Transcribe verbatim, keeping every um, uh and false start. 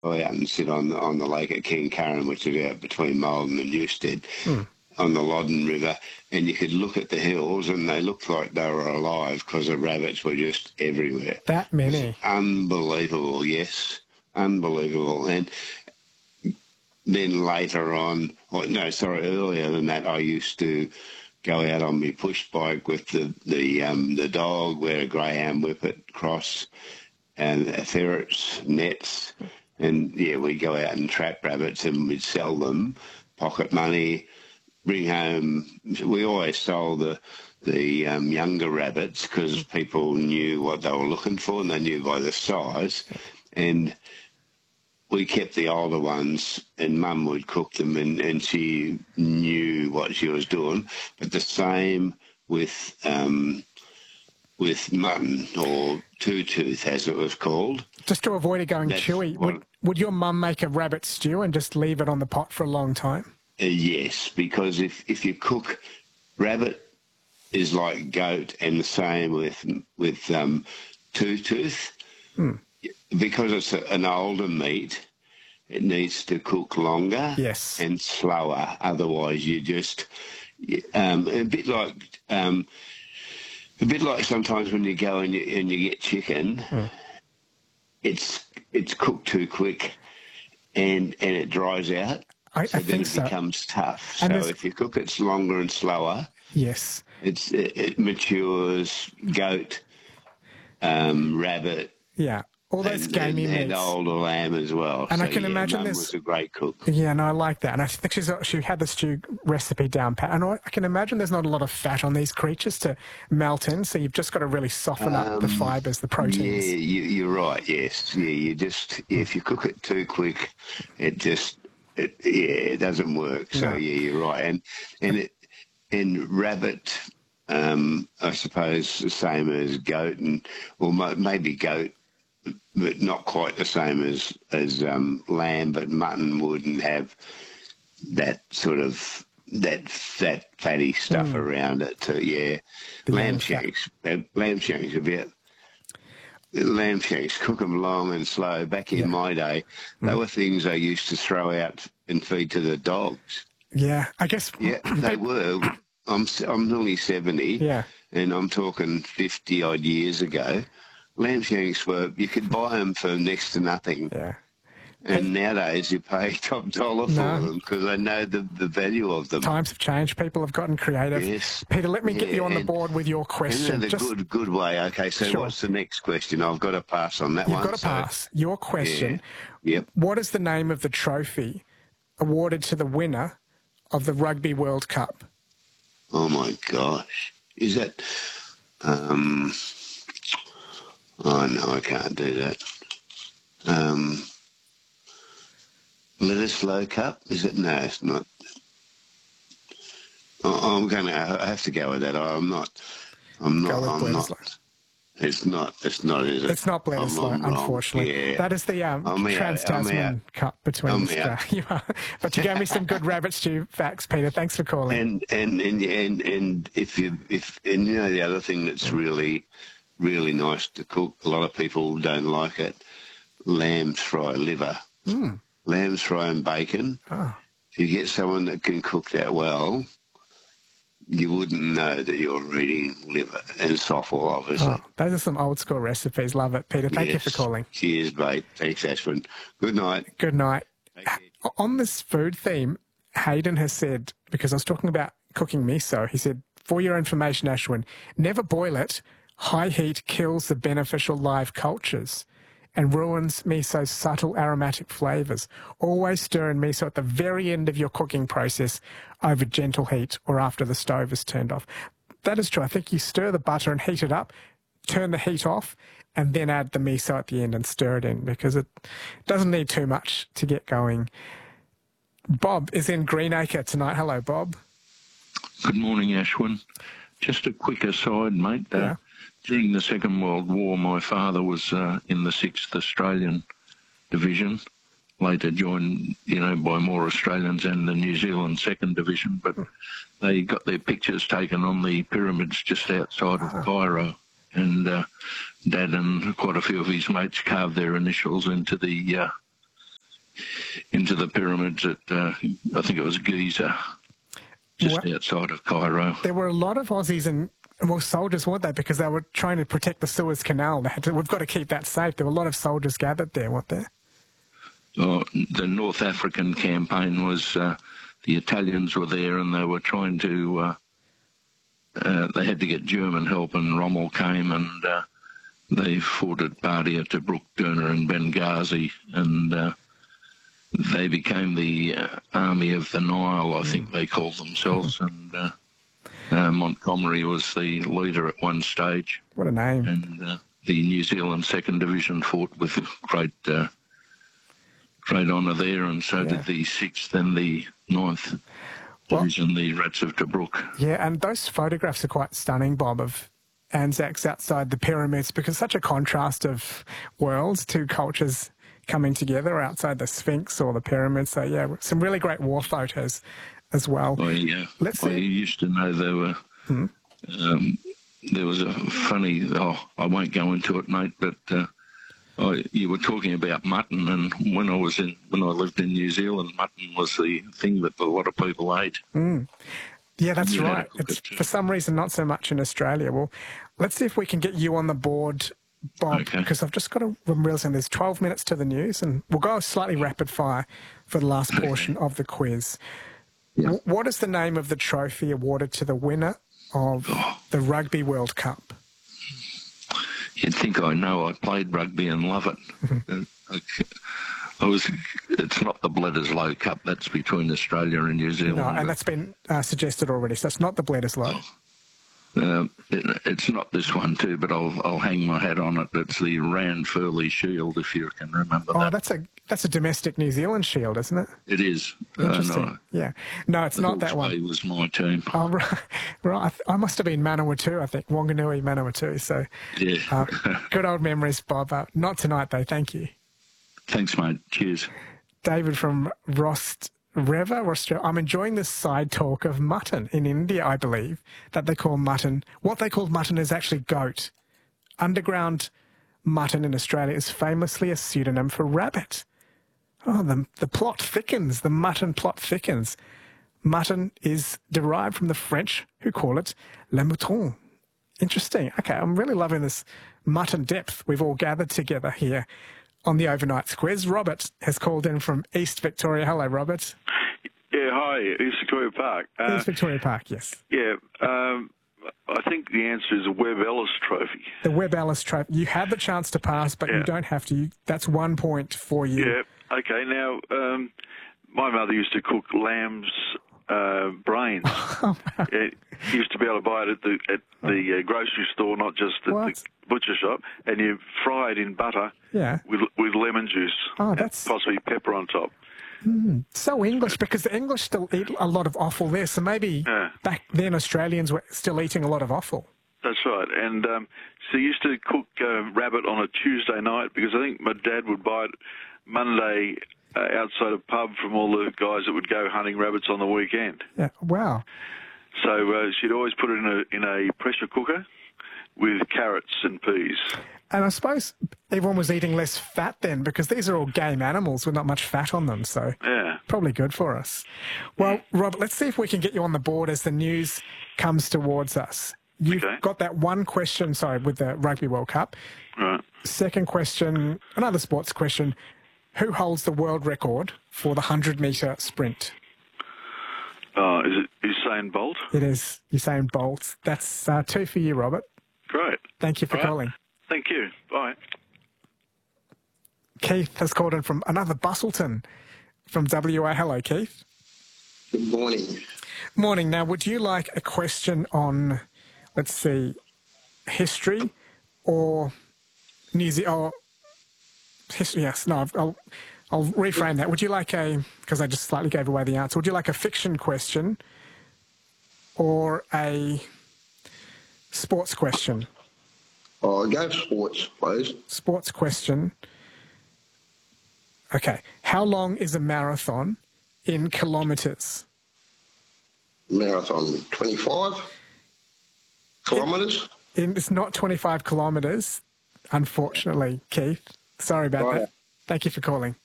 go out and sit on the, on the lake at Kincurran, which is out between Malden and Newstead, Hmm. on the Loddon River, and you could look at the hills and they looked like they were alive because the rabbits were just everywhere. That many? It's unbelievable, yes, unbelievable. And then later on, or no, sorry, earlier than that, I used to go out on my push bike with the the um, the dog, wear a greyhound whippet cross, and ferrets, nets, and yeah, we'd go out and trap rabbits and we'd sell them, pocket money, bring home. We always sold the the um, younger rabbits because people knew what they were looking for and they knew by the size, and we kept the older ones, and Mum would cook them, and, and she knew what she was doing. But the same with um, with mutton, or two-tooth as it was called. Just to avoid it going That's chewy, what- would, would your mum make a rabbit stew and just leave it on the pot for a long time? Uh, yes, because if, if you cook, rabbit is like goat, and the same with with um, two-tooth. Hmm. Because it's a, an older meat, it needs to cook longer Yes. and slower. Otherwise, you just um, a bit like um, a bit like sometimes when you go and you, and you get chicken, Hmm. it's it's cooked too quick, and and it dries out. I, So I then think it so. becomes tough. And so there's- if you cook it longer and slower, Yes. it's it, it matures. Goat, um, rabbit, Yeah. All those and, gamey and, and meats. older lamb as well. And so, I can yeah, imagine Mum this- was a great cook. Yeah, no, I like that. And I think she's she had the stew recipe down pat. And I, I can imagine there's not a lot of fat on these creatures to melt in, so you've just got to really soften up the Um, fibres, the Yeah, proteins. you, you're right. Yes, yeah. You just if you cook it too quick, it just it yeah it doesn't work. So No. yeah, you're right. And and it and rabbit, um, I suppose the same as goat, and or mo- maybe goat, but not quite the same as as um, lamb. But mutton wouldn't have that sort of that that fatty stuff Mm. around it. So yeah, The lamb young fat. shanks. uh, Lamb shanks a bit. Lamb shanks, cook them long and slow. Back in Yeah. my day, they were things I used to throw out and feed to the dogs. Yeah, I guess. Yeah, they were. I'm s- I'm nearly seventy, Yeah. and I'm talking fifty odd years ago. Lamb shanks were, you could buy them for next to nothing. Yeah. And nowadays you pay top dollar for No. them because they know the, the value of them. Times have changed. People have gotten creative. Yes. Peter, let me get Yeah, you on the and- board with your Isn't question. it a Just, good, good way? Okay, so Sure. what's the next question? I've got to pass on that you've one. got to so- pass. Your question. Yep. What is the name of the trophy awarded to the winner of the Rugby World Cup? Oh my gosh. Is that um oh no, I can't do that. Um Bledisloe Cup? Is it? No, it's not. I- I'm gonna I have to go with that. I'm not I'm Go not with I'm not Bledisloe. it's not it's not is it? It's not I'm- Bledisloe, I'm wrong. unfortunately. Yeah. That is the um, I'm out, I'm Trans-Tasman out. Cup between I'm Australia. out. You are. But you gave me some good rabbit stew facts, Peter. Thanks for calling. And and and and and if you if and you know the other thing that's really really nice to cook, a lot of people don't like it. Lamb's fry liver, Mm. lamb's fry and bacon. Oh. If you get someone that can cook that well, you wouldn't know that you're eating liver and offal, obviously. Oh, those are some old school recipes. Love it, Peter. Thank you Yes. for calling. Cheers, mate. Thanks, Ashwin. Good night. Good night. Take care. On this food theme, Hayden has said, because I was talking about cooking miso, he said, for your information, Ashwin, never boil it. High heat kills the beneficial live cultures and ruins miso's subtle aromatic flavours. Always stir in miso at the very end of your cooking process over gentle heat or after the stove is turned off. That is true. I think you stir the butter and heat it up, turn the heat off, and then add the miso at the end and stir it in because it doesn't need too much to get going. Bob is in Greenacre tonight. Hello, Bob. Good morning, Ashwin. Just a quick aside, mate. Uh, Yeah. During the Second World War, my father was uh, in the sixth Australian Division, later joined, you know, by more Australians and the New Zealand second Division, but they got their pictures taken on the pyramids just outside of Cairo. And uh, Dad and quite a few of his mates carved their initials into the uh, into the pyramids at, uh, I think it was Giza, just Well, outside of Cairo. there were a lot of Aussies and well, soldiers, weren't they? Because they were trying to protect the Suez Canal. They had to, we've got to keep that safe. There were a lot of soldiers gathered there, weren't there? Oh, the North African campaign was, uh, the Italians were there and they were trying to, uh, uh, they had to get German help, and Rommel came and uh, they fought at Bardia, Tobruk, Derna and Benghazi, and uh, they became the uh, Army of the Nile, I think they called themselves, and uh, uh, Montgomery was the leader at one stage. What a name. And uh, the New Zealand second Division fought with great uh, great honour there, and so Yeah. did the sixth and the ninth Well- Division, the Rats of Tobruk. Yeah, and those photographs are quite stunning, Bob, of Anzacs outside the pyramids, because such a contrast of worlds, two cultures coming together outside the Sphinx or the pyramids. So, yeah, some really great war photos as well. I, uh, Let's I see. used to know there were, Hmm. um, there was a funny, oh, I won't go into it, mate, but uh, I, you were talking about mutton, and when I was in, when I lived in New Zealand, mutton was the thing that a lot of people ate. Yeah, that's You had right. to cook It's it too. for some reason not so much in Australia. Well, let's see if we can get you on the board, Bob, Okay. because I've just got to realize there's twelve minutes to the news, and we'll go slightly rapid fire for the last portion of the quiz. W- What is the name of the trophy awarded to the winner of Oh. the Rugby World Cup? You'd think I know. I played rugby and love it. Uh, I, I was. It's not the Bledisloe Cup. That's between Australia and New Zealand. No, and but, that's been uh, suggested already, so it's not the Bledisloe. uh, it, it's not this one too, but I'll I'll hang my hat on it. It's the Rand Furley Shield, if you can remember Oh, that. that's a that's a domestic New Zealand shield, isn't it? It is. Uh, Interesting. no, Yeah. No, it's not that Hawke's Bay one. was my team. Oh, right. right. I, th- I must have been Manawatu, I think. Wanganui, Manawatu. So Yeah. uh, good old memories, Bob. Uh, not tonight, though. Thank you. Thanks, mate. Cheers. David from Rost River, Australia. I'm enjoying this side talk of mutton in India, I believe, that they call mutton. What they call mutton is actually goat. Underground mutton in Australia is famously a pseudonym for rabbit. Oh, the, the plot thickens. The mutton plot thickens. Mutton is derived from the French, who call it le mouton. Interesting. Okay, I'm really loving this mutton depth we've all gathered together here on the Overnights quiz. Robert has called in from East Victoria. Hello, Robert. Yeah, hi, East Victoria Park. Uh, East Victoria Park, yes. yeah, um, I think the answer is a Webb Ellis Trophy. The Webb Ellis Trophy. You had the chance to pass, but you Yeah. don't have to. You, that's one point for you. Yeah, okay. Now, um, my mother used to cook lamb's uh, brains. Oh, It used to be able to buy it at the at the uh, grocery store, not just at What? the butcher shop, and you fry it in butter Yeah. with with lemon juice. Oh, and that's- possibly pepper on top. So English, because the English still eat a lot of offal there. So maybe Yeah. back then Australians were still eating a lot of offal. That's right. And um, so he used to cook uh, rabbit on a Tuesday night, because I think my dad would buy it Monday uh, outside a pub from all the guys that would go hunting rabbits on the weekend. Yeah. Wow. So uh, she'd always put it in a in a pressure cooker with carrots and peas. And I suppose everyone was eating less fat then, because these are all game animals with not much fat on them. So Yeah. probably good for us. Well, Robert, let's see if we can get you on the board as the news comes towards us. You've Okay. got that one question, sorry, with the Rugby World Cup. Right. Second question, another sports question. Who holds the world record for the one hundred metre sprint? Uh, is it Usain Bolt? It is Usain Bolt. That's uh, two for you, Robert. Great. Thank you for Right. calling. Thank you. Bye. Keith has called in from another Bustleton from W A. Hello, Keith. Good morning. Morning. Now, would you like a question on, let's see, history or New Zealand? Or history? Yes. No. I'll I'll reframe that. Would you like a? Because I just slightly gave away the answer. Would you like a fiction question or a sports question? Oh, go sports, please. Sports question. Okay. How long is a marathon in kilometres? Marathon, twenty-five kilometres. In, it's not twenty-five kilometres, unfortunately, Keith. Sorry about Right. that. Thank you for calling.